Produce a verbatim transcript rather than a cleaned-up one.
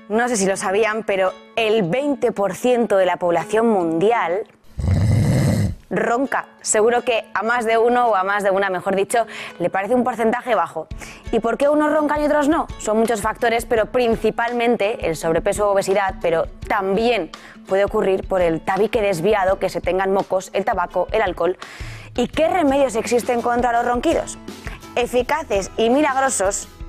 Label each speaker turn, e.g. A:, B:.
A: No sé si lo sabían, pero el veinte por ciento de la población mundial ronca. Seguro que a más de uno o a más de una, mejor dicho, le parece un porcentaje bajo. ¿Y por qué unos roncan y otros no? Son muchos factores, pero principalmente el sobrepeso o obesidad, pero también puede ocurrir por el tabique desviado que se tengan mocos, el tabaco, el alcohol. ¿Y qué remedios existen contra los ronquidos? Eficaces y milagrosos